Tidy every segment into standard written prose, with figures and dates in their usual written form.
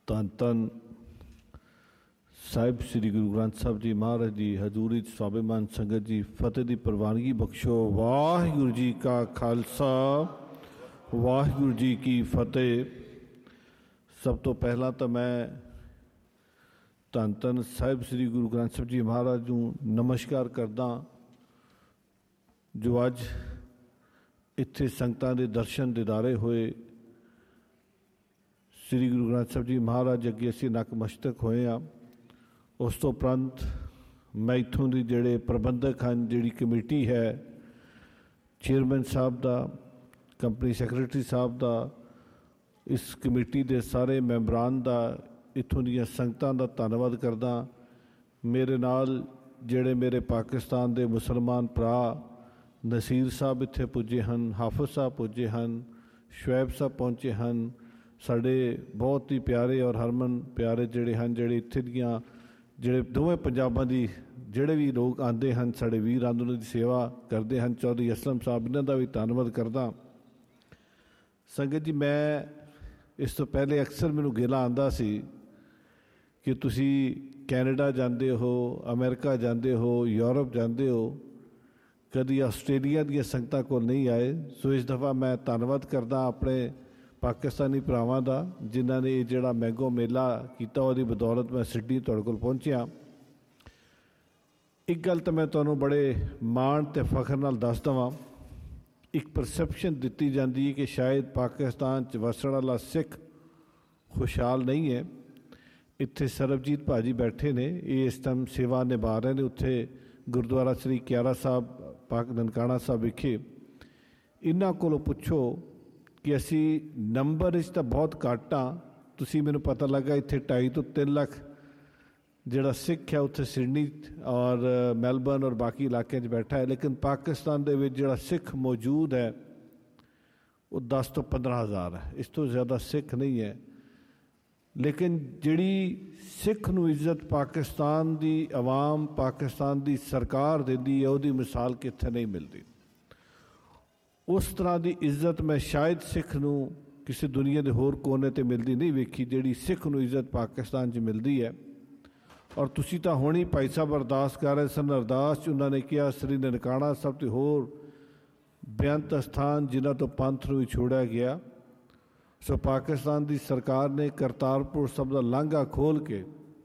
ਧੰਨ ਧੰਨ ਸਾਹਿਬ ਸ੍ਰੀ ਗੁਰੂ ਗ੍ਰੰਥ ਸਾਹਿਬ ਜੀ ਮਹਾਰਾਜ ਦੀ ਹਜ਼ੂਰੀ 'ਚ ਸਵਾਭਿਮਾਨ ਸੰਗਤ ਜੀ, ਫਤਿਹ ਦੀ ਪ੍ਰਵਾਨਗੀ ਬਖਸ਼ੋ। ਵਾਹਿਗੁਰੂ ਜੀ ਕਾ ਖਾਲਸਾ, ਵਾਹਿਗੁਰੂ ਜੀ ਕੀ ਫਤਿਹ। ਸਭ ਤੋਂ ਪਹਿਲਾਂ ਤਾਂ ਮੈਂ ਧੰਨ ਧੰਨ ਸਾਹਿਬ ਸ੍ਰੀ ਗੁਰੂ ਗ੍ਰੰਥ ਸਾਹਿਬ ਜੀ ਮਹਾਰਾਜ ਨੂੰ ਨਮਸਕਾਰ ਕਰਦਾ, ਜੋ ਅੱਜ ਇੱਥੇ ਸੰਗਤਾਂ ਦੇ ਦਰਸ਼ਨ ਦਿਦਾਰੇ ਹੋਏ। ਸ੍ਰੀ ਗੁਰੂ ਗ੍ਰੰਥ ਸਾਹਿਬ ਜੀ ਮਹਾਰਾਜ ਅੱਗੇ ਅਸੀਂ ਨਤਮਸਤਕ ਹੋਏ ਹਾਂ। ਉਸ ਤੋਂ ਉਪਰੰਤ ਮੈਂ ਇੱਥੋਂ ਦੀ ਜਿਹੜੇ ਪ੍ਰਬੰਧਕ ਹਨ, ਜਿਹੜੀ ਕਮੇਟੀ ਹੈ, ਚੇਅਰਮੈਨ ਸਾਹਿਬ ਦਾ, ਕੰਪਨੀ ਸੈਕਟਰੀ ਸਾਹਿਬ ਦਾ, ਇਸ ਕਮੇਟੀ ਦੇ ਸਾਰੇ ਮੈਂਬਰਾਂ ਦਾ, ਇੱਥੋਂ ਦੀਆਂ ਸੰਗਤਾਂ ਦਾ ਧੰਨਵਾਦ ਕਰਦਾ। ਮੇਰੇ ਨਾਲ ਜਿਹੜੇ ਮੇਰੇ ਪਾਕਿਸਤਾਨ ਦੇ ਮੁਸਲਮਾਨ ਭਰਾ ਨਸੀਰ ਸਾਹਿਬ ਇੱਥੇ ਪੁੱਜੇ ਹਨ, ਹਾਫਿਜ਼ ਸਾਹਿਬ ਪੁੱਜੇ ਹਨ, ਸ਼ੁਐਬ ਸਾਹਿਬ ਪਹੁੰਚੇ ਹਨ, ਸਾਡੇ ਬਹੁਤ ਹੀ ਪਿਆਰੇ ਔਰ ਹਰਮਨ ਪਿਆਰੇ ਜਿਹੜੇ ਹਨ, ਜਿਹੜੇ ਇੱਥੇ ਦੀਆਂ ਜਿਹੜੇ ਦੋਵੇਂ ਪੰਜਾਬਾਂ ਦੀ ਜਿਹੜੇ ਵੀ ਲੋਕ ਆਉਂਦੇ ਹਨ, ਸਾਡੇ ਵੀਰ ਆਂਦ ਉਹਨਾਂ ਦੀ ਸੇਵਾ ਕਰਦੇ ਹਨ, ਚੌਧਰੀ ਅਸਲਮ ਸਾਹਿਬ, ਇਹਨਾਂ ਦਾ ਵੀ ਧੰਨਵਾਦ ਕਰਦਾ। ਸੰਗਤ ਜੀ, ਮੈਂ ਇਸ ਤੋਂ ਪਹਿਲੇ ਅਕਸਰ ਮੈਨੂੰ ਗਿਲਾ ਆਉਂਦਾ ਸੀ ਕਿ ਤੁਸੀਂ ਕੈਨੇਡਾ ਜਾਂਦੇ ਹੋ, ਅਮਰੀਕਾ ਜਾਂਦੇ ਹੋ, ਯੂਰਪ ਜਾਂਦੇ ਹੋ, ਕਦੀ ਆਸਟ੍ਰੇਲੀਆ ਦੀਆਂ ਸੰਗਤਾਂ ਕੋਲ ਨਹੀਂ ਆਏ। ਸੋ ਇਸ ਦਫਾ ਮੈਂ ਧੰਨਵਾਦ ਕਰਦਾ ਆਪਣੇ ਪਾਕਿਸਤਾਨੀ ਭਰਾਵਾਂ ਦਾ, ਜਿਨ੍ਹਾਂ ਨੇ ਇਹ ਜਿਹੜਾ ਮੈਂਗੋ ਮੇਲਾ ਕੀਤਾ, ਉਹਦੀ ਬਦੌਲਤ ਮੈਂ ਸਿਡਨੀ ਤੁਹਾਡੇ ਕੋਲ ਪਹੁੰਚਿਆ। ਇੱਕ ਗੱਲ ਤਾਂ ਮੈਂ ਤੁਹਾਨੂੰ ਬੜੇ ਮਾਣ ਅਤੇ ਫਖਰ ਨਾਲ ਦੱਸ ਦੇਵਾਂ। ਇੱਕ ਪਰਸੈਪਸ਼ਨ ਦਿੱਤੀ ਜਾਂਦੀ ਹੈ ਕਿ ਸ਼ਾਇਦ ਪਾਕਿਸਤਾਨ 'ਚ ਵਸਣ ਵਾਲਾ ਸਿੱਖ ਖੁਸ਼ਹਾਲ ਨਹੀਂ ਹੈ। ਇੱਥੇ ਸਰਬਜੀਤ ਭਾਜੀ ਬੈਠੇ ਨੇ, ਇਹ ਇਸ ਟਾਈਮ ਸੇਵਾ ਨਿਭਾ ਰਹੇ ਨੇ ਉੱਥੇ ਗੁਰਦੁਆਰਾ ਸ੍ਰੀ ਕਿਆਰਾ ਸਾਹਿਬ ਪਾਕ ਨਨਕਾਣਾ ਸਾਹਿਬ ਵਿਖੇ। ਇਹਨਾਂ ਕੋਲੋਂ ਪੁੱਛੋ ਕਿ ਅਸੀਂ ਨੰਬਰ ਵਿੱਚ ਤਾਂ ਬਹੁਤ ਘੱਟ ਹਾਂ। ਤੁਸੀਂ ਮੈਨੂੰ ਪਤਾ ਲੱਗਾ ਇੱਥੇ 2.5 ਤੋਂ 3 ਲੱਖ ਜਿਹੜਾ ਸਿੱਖ ਹੈ ਉੱਥੇ ਸਿਡਨੀ ਔਰ ਮੈਲਬਰਨ ਔਰ ਬਾਕੀ ਇਲਾਕਿਆਂ 'ਚ ਬੈਠਾ ਹੈ, ਲੇਕਿਨ ਪਾਕਿਸਤਾਨ ਦੇ ਵਿੱਚ ਜਿਹੜਾ ਸਿੱਖ ਮੌਜੂਦ ਹੈ ਉਹ 10 ਤੋਂ 15 ਹਜ਼ਾਰ ਹੈ, ਇਸ ਤੋਂ ਜ਼ਿਆਦਾ ਸਿੱਖ ਨਹੀਂ ਹੈ। ਲੇਕਿਨ ਜਿਹੜੀ ਸਿੱਖ ਨੂੰ ਇੱਜ਼ਤ ਪਾਕਿਸਤਾਨ ਦੀ ਆਵਾਮ, ਪਾਕਿਸਤਾਨ ਦੀ ਸਰਕਾਰ ਦਿੰਦੀ ਹੈ, ਉਹਦੀ ਮਿਸਾਲ ਕਿੱਥੇ ਨਹੀਂ ਮਿਲਦੀ। ਉਸ ਤਰ੍ਹਾਂ ਦੀ ਇੱਜ਼ਤ ਮੈਂ ਸ਼ਾਇਦ ਸਿੱਖ ਨੂੰ ਕਿਸੇ ਦੁਨੀਆ ਦੇ ਹੋਰ ਕੋਨੇ 'ਤੇ ਮਿਲਦੀ ਨਹੀਂ ਵੇਖੀ, ਜਿਹੜੀ ਸਿੱਖ ਨੂੰ ਇੱਜ਼ਤ ਪਾਕਿਸਤਾਨ 'ਚ ਮਿਲਦੀ ਹੈ। ਔਰ ਤੁਸੀਂ ਤਾਂ ਹੁਣ ਹੀ ਭਾਈ ਸਾਹਿਬ ਅਰਦਾਸ ਕਰ ਰਹੇ ਸਨ, ਅਰਦਾਸ 'ਚ ਉਹਨਾਂ ਨੇ ਕਿਹਾ ਸ੍ਰੀ ਨਨਕਾਣਾ ਸਾਹਿਬ ਤੇ ਹੋਰ ਬੇਅੰਤ ਅਸਥਾਨ ਜਿਨ੍ਹਾਂ ਤੋਂ ਪੰਥ ਨੂੰ ਵਿਛੋੜਿਆ ਗਿਆ। ਸੋ ਪਾਕਿਸਤਾਨ ਦੀ ਸਰਕਾਰ ਨੇ ਕਰਤਾਰਪੁਰ ਸਾਹਿਬ ਦਾ ਲਾਂਘਾ ਖੋਲ੍ਹ ਕੇ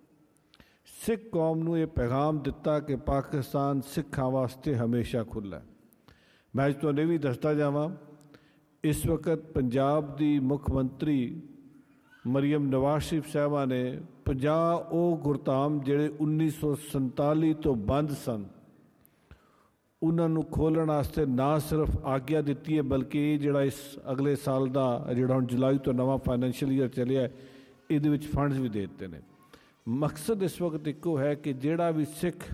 ਸਿੱਖ ਕੌਮ ਨੂੰ ਇਹ ਪੈਗਾਮ ਦਿੱਤਾ ਕਿ ਪਾਕਿਸਤਾਨ ਸਿੱਖਾਂ ਵਾਸਤੇ ਹਮੇਸ਼ਾ ਖੁੱਲ੍ਹਾ ਹੈ। ਮੈਂ ਅੱਜ ਤੁਹਾਨੂੰ ਇਹ ਵੀ ਦੱਸਦਾ ਜਾਵਾਂ, ਇਸ ਵਕਤ ਪੰਜਾਬ ਦੀ ਮੁੱਖ ਮੰਤਰੀ ਮਰੀਮ ਨਵਾਜ਼ ਸ਼ਰੀਫ ਸਾਹਿਬਾ ਨੇ 50 ਉਹ ਗੁਰਧਾਮ ਜਿਹੜੇ 1947 ਤੋਂ ਬੰਦ ਸਨ, ਉਹਨਾਂ ਨੂੰ ਖੋਲ੍ਹਣ ਵਾਸਤੇ ਨਾ ਸਿਰਫ ਆਗਿਆ ਦਿੱਤੀ ਹੈ, ਬਲਕਿ ਇਹ ਜਿਹੜਾ ਇਸ ਅਗਲੇ ਸਾਲ ਦਾ ਜਿਹੜਾ ਹੁਣ ਜੁਲਾਈ ਤੋਂ ਨਵਾਂ ਫਾਈਨੈਂਸ਼ੀਅਲ ਈਅਰ ਚੱਲਿਆ, ਇਹਦੇ ਵਿੱਚ ਫੰਡਸ ਵੀ ਦੇ ਦਿੱਤੇ ਨੇ। ਮਕਸਦ ਇਸ ਵਕਤ ਇੱਕੋ ਹੈ ਕਿ ਜਿਹੜਾ ਵੀ ਸਿੱਖ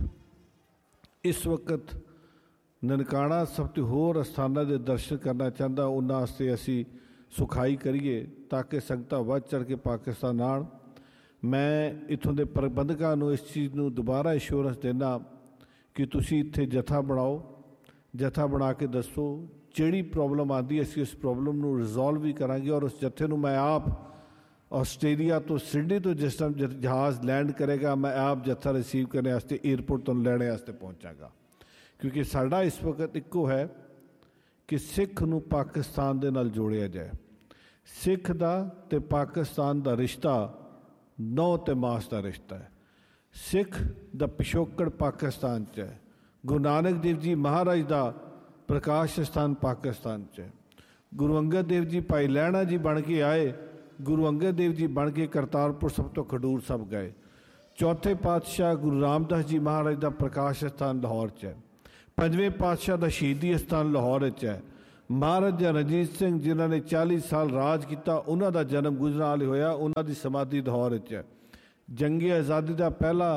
ਇਸ ਵਕਤ ਨਨਕਾਣਾ ਸਭ ਤੋਂ ਹੋਰ ਅਸਥਾਨਾਂ ਦੇ ਦਰਸ਼ਨ ਕਰਨਾ ਚਾਹੁੰਦਾ, ਉਹਨਾਂ ਵਾਸਤੇ ਅਸੀਂ ਸੁਖਾਈ ਕਰੀਏ ਤਾਂ ਕਿ ਸੰਗਤਾਂ ਵੱਧ ਚੜ੍ਹ ਕੇ ਪਾਕਿਸਤਾਨ ਆਉਣ। ਮੈਂ ਇੱਥੋਂ ਦੇ ਪ੍ਰਬੰਧਕਾਂ ਨੂੰ ਇਸ ਚੀਜ਼ ਨੂੰ ਦੁਬਾਰਾ ਇੰਸ਼ੋਰੈਂਸ ਦਿੰਦਾ ਕਿ ਤੁਸੀਂ ਇੱਥੇ ਜਥਾ ਬਣਾਓ, ਜਥਾ ਬਣਾ ਕੇ ਦੱਸੋ ਜਿਹੜੀ ਪ੍ਰੋਬਲਮ ਆਉਂਦੀ, ਅਸੀਂ ਉਸ ਪ੍ਰੋਬਲਮ ਨੂੰ ਰਿਜ਼ੋਲਵ ਵੀ ਕਰਾਂਗੇ। ਔਰ ਉਸ ਜਥੇ ਨੂੰ ਮੈਂ ਆਪ ਆਸਟ੍ਰੇਲੀਆ ਤੋਂ ਸਿਡਨੀ ਤੋਂ ਜਿਸ ਟਾਈਮ ਜਹਾਜ਼ ਲੈਂਡ ਕਰੇਗਾ, ਮੈਂ ਆਪ ਜਥਾ ਰਿਸੀਵ ਕਰਨ ਵਾਸਤੇ ਏਅਰਪੋਰਟ ਤੋਂ ਲੈਣੇ ਵਾਸਤੇ ਪਹੁੰਚਾਂਗਾ, ਕਿਉਂਕਿ ਸਾਡਾ ਇਸ ਵਕਤ ਇੱਕੋ ਹੈ ਕਿ ਸਿੱਖ ਨੂੰ ਪਾਕਿਸਤਾਨ ਦੇ ਨਾਲ ਜੋੜਿਆ ਜਾਏ। ਸਿੱਖ ਦਾ ਅਤੇ ਪਾਕਿਸਤਾਨ ਦਾ ਰਿਸ਼ਤਾ ਨਹੁੰ ਅਤੇ ਮਾਸ ਦਾ ਰਿਸ਼ਤਾ ਹੈ। ਸਿੱਖ ਦਾ ਪਿਛੋਕੜ ਪਾਕਿਸਤਾਨ 'ਚ ਹੈ। ਗੁਰੂ ਨਾਨਕ ਦੇਵ ਜੀ ਮਹਾਰਾਜ ਦਾ ਪ੍ਰਕਾਸ਼ ਸਥਾਨ ਪਾਕਿਸਤਾਨ 'ਚ ਹੈ। ਗੁਰੂ ਅੰਗਦ ਦੇਵ ਜੀ ਭਾਈ ਲਹਿਣਾ ਜੀ ਬਣ ਕੇ ਆਏ, ਗੁਰੂ ਅੰਗਦ ਦੇਵ ਜੀ ਬਣ ਕੇ ਕਰਤਾਰਪੁਰ ਸਾਹਿਬ ਤੋਂ ਖਡੂਰ ਸਾਹਿਬ ਗਏ। ਚੌਥੇ ਪਾਤਸ਼ਾਹ ਗੁਰੂ ਰਾਮਦਾਸ ਜੀ ਮਹਾਰਾਜ ਦਾ ਪ੍ਰਕਾਸ਼ ਸਥਾਨ ਲਾਹੌਰ 'ਚ ਹੈ। ਪੰਜਵੇਂ ਪਾਤਸ਼ਾਹ ਦਾ ਸ਼ਹੀਦੀ ਸਥਾਨ ਲਾਹੌਰ ਵਿੱਚ ਹੈ। ਮਹਾਰਾਜਾ ਰਣਜੀਤ ਸਿੰਘ ਜਿਨ੍ਹਾਂ ਨੇ 40 ਸਾਲ ਰਾਜ ਕੀਤਾ, ਉਹਨਾਂ ਦਾ ਜਨਮ ਗੁਜਰਾਂਵਾਲੇ ਹੋਇਆ, ਉਹਨਾਂ ਦੀ ਸਮਾਧੀ ਲਾਹੌਰ ਵਿੱਚ ਹੈ। ਜੰਗੇ ਆਜ਼ਾਦੀ ਦਾ ਪਹਿਲਾ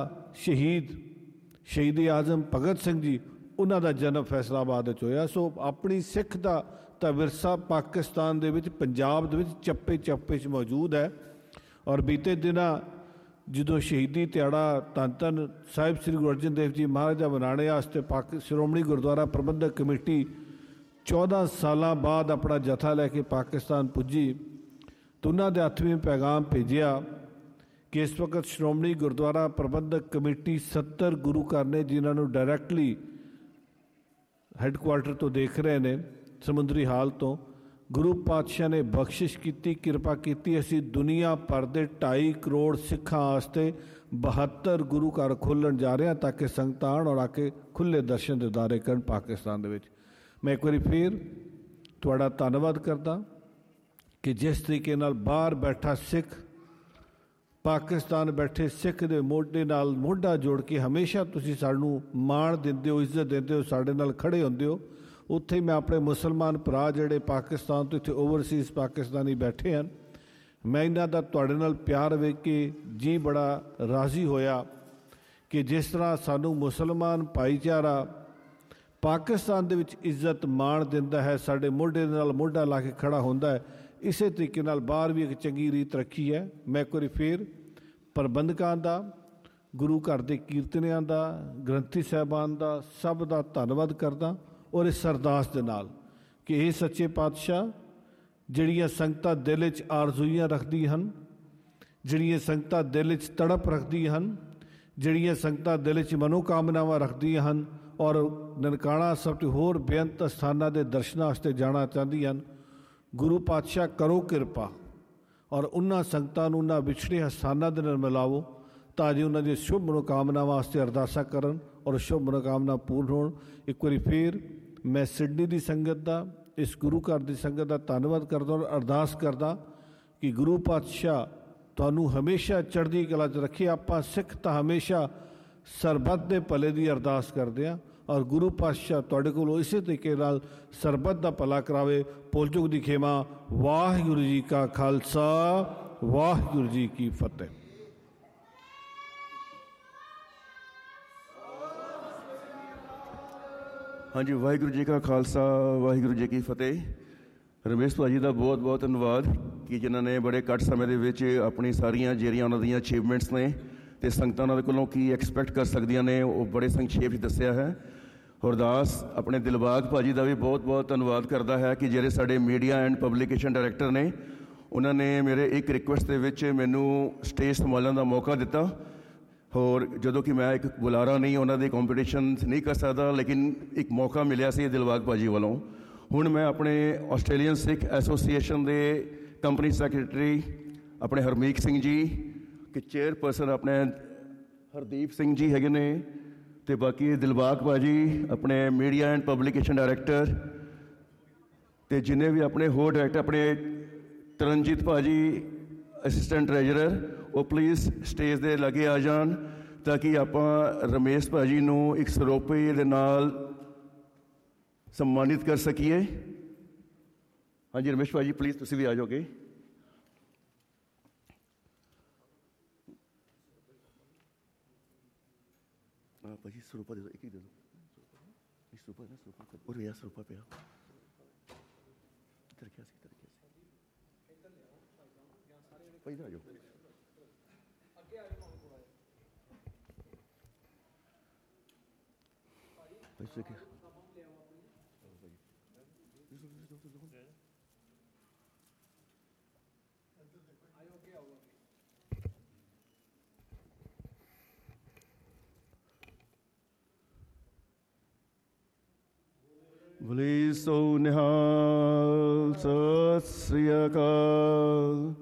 ਸ਼ਹੀਦ ਆਜ਼ਮ ਭਗਤ ਸਿੰਘ ਜੀ, ਉਹਨਾਂ ਦਾ ਜਨਮ ਫੈਸਲਾਬਾਦ ਵਿੱਚ ਹੋਇਆ। ਸੋ ਆਪਣੀ ਸਿੱਖ ਦਾ ਤਾਂ ਵਿਰਸਾ ਪਾਕਿਸਤਾਨ ਦੇ ਵਿੱਚ, ਪੰਜਾਬ ਦੇ ਵਿੱਚ ਚੱਪੇ ਚੱਪੇ 'ਚ ਮੌਜੂਦ ਹੈ। ਔਰ ਬੀਤੇ ਦਿਨਾਂ ਜਦੋਂ ਸ਼ਹੀਦੀ ਦਿਹਾੜਾ ਧੰਨ ਧੰਨ ਸਾਹਿਬ ਸ੍ਰੀ ਗੁਰੂ ਅਰਜਨ ਦੇਵ ਜੀ ਮਹਾਰਾਜ ਦਾ ਮਨਾਉਣੇ ਵਾਸਤੇ ਸ਼੍ਰੋਮਣੀ ਗੁਰਦੁਆਰਾ ਪ੍ਰਬੰਧਕ ਕਮੇਟੀ 14 ਸਾਲਾਂ ਬਾਅਦ ਆਪਣਾ ਜਥਾ ਲੈ ਕੇ ਪਾਕਿਸਤਾਨ ਪੁੱਜੀ, ਤਾਂ ਉਹਨਾਂ ਦੇ ਹੱਥ ਵੀ ਪੈਗਾਮ ਭੇਜਿਆ ਕਿ ਇਸ ਵਕਤ ਸ਼੍ਰੋਮਣੀ ਗੁਰਦੁਆਰਾ ਪ੍ਰਬੰਧਕ ਕਮੇਟੀ 70 ਗੁਰੂ ਘਰ ਨੇ ਜਿਨ੍ਹਾਂ ਨੂੰ ਡਾਇਰੈਕਟਲੀ ਹੈੱਡਕੁਆਰਟਰ ਤੋਂ ਦੇਖ ਰਹੇ ਨੇ, ਸਮੁੰਦਰੀ ਹਾਲ ਤੋਂ। ਗੁਰੂ ਪਾਤਸ਼ਾਹ ਨੇ ਬਖਸ਼ਿਸ਼ ਕੀਤੀ, ਕਿਰਪਾ ਕੀਤੀ। ਅਸੀਂ ਦੁਨੀਆ ਭਰ ਦੇ 2.5 ਕਰੋੜ ਸਿੱਖਾਂ ਵਾਸਤੇ 72 ਗੁਰੂ ਘਰ ਖੋਲ੍ਹਣ ਜਾ ਰਹੇ ਹਾਂ ਤਾਂ ਕਿ ਸੰਗਤਾਂ ਆਉਣ ਔਰ ਆ ਕੇ ਖੁੱਲ੍ਹੇ ਦਰਸ਼ਨ ਦਿਦਾਰੇ ਕਰਨ ਪਾਕਿਸਤਾਨ ਦੇ ਵਿੱਚ। ਮੈਂ ਇੱਕ ਵਾਰੀ ਫਿਰ ਤੁਹਾਡਾ ਧੰਨਵਾਦ ਕਰਦਾ ਕਿ ਜਿਸ ਤਰੀਕੇ ਨਾਲ ਬਾਹਰ ਬੈਠਾ ਸਿੱਖ ਪਾਕਿਸਤਾਨ ਬੈਠੇ ਸਿੱਖ ਦੇ ਮੋਢੇ ਨਾਲ ਮੋਢਾ ਜੋੜ ਕੇ ਹਮੇਸ਼ਾ ਤੁਸੀਂ ਸਾਨੂੰ ਮਾਣ ਦਿੰਦੇ ਹੋ, ਇੱਜ਼ਤ ਦਿੰਦੇ ਹੋ, ਸਾਡੇ ਨਾਲ ਖੜ੍ਹੇ ਹੁੰਦੇ ਹੋ। ਉੱਥੇ ਮੈਂ ਆਪਣੇ ਮੁਸਲਮਾਨ ਭਰਾ ਜਿਹੜੇ ਪਾਕਿਸਤਾਨ ਤੋਂ ਇੱਥੇ ਓਵਰਸੀਜ਼ ਪਾਕਿਸਤਾਨੀ ਬੈਠੇ ਹਨ, ਮੈਂ ਇਹਨਾਂ ਦਾ ਤੁਹਾਡੇ ਨਾਲ ਪਿਆਰ ਵੇਖ ਕੇ ਜੀ ਬੜਾ ਰਾਜ਼ੀ ਹੋਇਆ ਕਿ ਜਿਸ ਤਰ੍ਹਾਂ ਸਾਨੂੰ ਮੁਸਲਮਾਨ ਭਾਈਚਾਰਾ ਪਾਕਿਸਤਾਨ ਦੇ ਵਿੱਚ ਇੱਜ਼ਤ ਮਾਣ ਦਿੰਦਾ ਹੈ, ਸਾਡੇ ਮੋਢੇ ਦੇ ਨਾਲ ਮੋਢਾ ਲਾ ਕੇ ਖੜ੍ਹਾ ਹੁੰਦਾ ਹੈ, ਇਸੇ ਤਰੀਕੇ ਨਾਲ ਬਾਹਰ ਵੀ ਇੱਕ ਚੰਗੀ ਰੀਤ ਰੱਖੀ ਹੈ। ਮੈਂ ਇੱਕ ਵਾਰੀ ਫਿਰ ਪ੍ਰਬੰਧਕਾਂ ਦਾ, ਗੁਰੂ ਘਰ ਦੇ ਕੀਰਤਨੀਆਂ ਦਾ, ਗ੍ਰੰਥੀ ਸਾਹਿਬਾਨ ਦਾ, ਸਭ ਦਾ ਧੰਨਵਾਦ ਕਰਦਾ ਔਰ ਇਸ ਅਰਦਾਸ ਦੇ ਨਾਲ ਕਿ ਇਹ ਸੱਚੇ ਪਾਤਸ਼ਾਹ ਜਿਹੜੀਆਂ ਸੰਗਤਾਂ ਦਿਲ 'ਚ ਆਰਜ਼ੂਈਆਂ ਰੱਖਦੀਆਂ ਹਨ, ਜਿਹੜੀਆਂ ਸੰਗਤਾਂ ਦਿਲ 'ਚ ਤੜਪ ਰੱਖਦੀਆਂ ਹਨ, ਜਿਹੜੀਆਂ ਸੰਗਤਾਂ ਦਿਲ 'ਚ ਮਨੋਕਾਮਨਾਵਾਂ ਰੱਖਦੀਆਂ ਹਨ ਔਰ ਨਨਕਾਣਾ ਸਾਹਿਬ ਤੇ ਹੋਰ ਬੇਅੰਤ ਸਥਾਨਾਂ ਦੇ ਦਰਸ਼ਨਾਂ ਵਾਸਤੇ ਜਾਣਾ ਚਾਹੁੰਦੀਆਂ ਹਨ, ਗੁਰੂ ਪਾਤਸ਼ਾਹ ਕਰੋ ਕਿਰਪਾ ਔਰ ਉਹਨਾਂ ਸੰਗਤਾਂ ਨੂੰ ਉਹਨਾਂ ਵਿਛੜੇ ਸਥਾਨਾਂ ਦੇ ਨਾਲ ਮਿਲਾਵੋ ਤਾਂ ਜੋ ਉਹਨਾਂ ਦੀਆਂ ਸ਼ੁਭ ਮਨੋਕਾਮਨਾਵਾਂ ਵਾਸਤੇ ਅਰਦਾਸਾਂ ਕਰਨ ਔਰ ਸ਼ੁਭ ਮਨੋਕਾਮਨਾ ਪੂਰਨ ਹੋਣ। ਇੱਕ ਵਾਰੀ ਫਿਰ ਮੈਂ ਸਿਡਨੀ ਦੀ ਸੰਗਤ ਦਾ, ਇਸ ਗੁਰੂ ਘਰ ਦੀ ਸੰਗਤ ਦਾ ਧੰਨਵਾਦ ਕਰਦਾ ਔਰ ਅਰਦਾਸ ਕਰਦਾ ਕਿ ਗੁਰੂ ਪਾਤਸ਼ਾਹ ਤੁਹਾਨੂੰ ਹਮੇਸ਼ਾ ਚੜ੍ਹਦੀ ਕਲਾ 'ਚ ਰੱਖੇ। ਆਪਾਂ ਸਿੱਖ ਤਾਂ ਹਮੇਸ਼ਾ ਸਰਬੱਤ ਦੇ ਭਲੇ ਦੀ ਅਰਦਾਸ ਕਰਦੇ ਹਾਂ ਔਰ ਗੁਰੂ ਪਾਤਸ਼ਾਹ ਤੁਹਾਡੇ ਕੋਲੋਂ ਇਸੇ ਤਰੀਕੇ ਨਾਲ ਸਰਬੱਤ ਦਾ ਭਲਾ ਕਰਾਵੇ। ਭੁੱਲ-ਚੁੱਕ ਦੀ ਖੇਮਾ। ਵਾਹਿਗੁਰੂ ਜੀ ਕਾ ਖਾਲਸਾ, ਵਾਹਿਗੁਰੂ ਜੀ ਕੀ ਫਤਿਹ। ਹਾਂਜੀ, ਵਾਹਿਗੁਰੂ ਜੀ ਕਾ ਖਾਲਸਾ, ਵਾਹਿਗੁਰੂ ਜੀ ਕੀ ਫਤਿਹ। ਰਮੇਸ਼ ਭਾਜੀ ਦਾ ਬਹੁਤ ਬਹੁਤ ਧੰਨਵਾਦ ਕਿ ਜਿਨ੍ਹਾਂ ਨੇ ਬੜੇ ਘੱਟ ਸਮੇਂ ਦੇ ਵਿੱਚ ਆਪਣੀ ਸਾਰੀਆਂ ਜਿਹੜੀਆਂ ਉਹਨਾਂ ਦੀਆਂ ਅਚੀਵਮੈਂਟਸ ਨੇ ਅਤੇ ਸੰਗਤਾਂ ਉਹਨਾਂ ਦੇ ਕੋਲੋਂ ਕੀ ਐਕਸਪੈਕਟ ਕਰ ਸਕਦੀਆਂ ਨੇ ਉਹ ਬੜੇ ਸੰਖੇਪ 'ਚ ਦੱਸਿਆ ਹੈ। ਅਰਦਾਸ ਆਪਣੇ ਦਿਲਬਾਗ ਭਾਜੀ ਦਾ ਵੀ ਬਹੁਤ ਬਹੁਤ ਧੰਨਵਾਦ ਕਰਦਾ ਹੈ ਕਿ ਜਿਹੜੇ ਸਾਡੇ ਮੀਡੀਆ ਐਂਡ ਪਬਲੀਕੇਸ਼ਨ ਡਾਇਰੈਕਟਰ ਨੇ, ਉਹਨਾਂ ਨੇ ਮੇਰੇ ਇੱਕ ਰਿਕੁਐਸਟ ਦੇ ਵਿੱਚ ਮੈਨੂੰ ਸਟੇਜ ਸੰਭਾਲਣ ਦਾ ਮੌਕਾ ਦਿੱਤਾ। ਹੋਰ ਜਦੋਂ ਕਿ ਮੈਂ ਇੱਕ ਬੁਲਾਰਾ ਨਹੀਂ, ਉਹਨਾਂ ਦੇ ਕੰਪੀਟੀਸ਼ਨ ਨਹੀਂ ਕਰ ਸਕਦਾ, ਲੇਕਿਨ ਇੱਕ ਮੌਕਾ ਮਿਲਿਆ ਸੀ ਦਿਲਬਾਗ ਭਾਜੀ ਵੱਲੋਂ। ਹੁਣ ਮੈਂ ਆਪਣੇ ਆਸਟ੍ਰੇਲੀਅਨ ਸਿੱਖ ਐਸੋਸੀਏਸ਼ਨ ਦੇ ਕੰਪਨੀ ਸੈਕਟਰੀ ਆਪਣੇ ਹਰਮੀਤ ਸਿੰਘ ਜੀ, ਕਿ ਚੇਅਰਪਰਸਨ ਆਪਣੇ ਹਰਦੀਪ ਸਿੰਘ ਜੀ ਹੈਗੇ ਨੇ, ਅਤੇ ਬਾਕੀ ਦਿਲਬਾਗ ਭਾਜੀ ਆਪਣੇ ਮੀਡੀਆ ਐਂਡ ਪਬਲੀਕੇਸ਼ਨ ਡਾਇਰੈਕਟਰ, ਅਤੇ ਜਿੰਨੇ ਵੀ ਆਪਣੇ ਹੋਰ ਡਾਇਰੈਕਟਰ, ਆਪਣੇ ਤਰਨਜੀਤ ਭਾਜੀ ਅਸਿਸਟੈਂਟ ਟਰੈਜਰਰ, ਉਹ ਪਲੀਜ਼ ਸਟੇਜ ਦੇ ਲਾਗੇ ਆ ਜਾਣ ਤਾਂ ਕਿ ਆਪਾਂ ਰਮੇਸ਼ ਭਾਜੀ ਨੂੰ ਇੱਕ ਸਰੋਪੇ ਦੇ ਨਾਲ ਸਨਮਾਨਿਤ ਕਰ ਸਕੀਏ। ਹਾਂਜੀ ਰਮੇਸ਼ ਭਾਜੀ ਪਲੀਜ਼ ਤੁਸੀਂ ਵੀ ਆ ਜਾਓਗੇ। ਹਾਂ ਭਾਜੀ ਸਰੋਪਾ ਦੇ ਦਿਓ, ਇੱਕ ਦੇ ਦਿਓ। ਸਰੋਪਾ ਨਾ ਸਰੋਪਾ ਉਹ ਰਿਹਾ ਸਰੋਪਾ ਪਿਆ ਇੱਧਰ ਕਿਆ ਸੀ, ਇੱਧਰ ਕਿਆ ਸੀ ਭਾਈ, ਇੱਧਰ ਆ ਜਾਓ। ਬੋਲੇ ਸੋ ਨਿਹਾਲ, ਸਤਿ ਸ੍ਰੀ ਅਕਾਲ।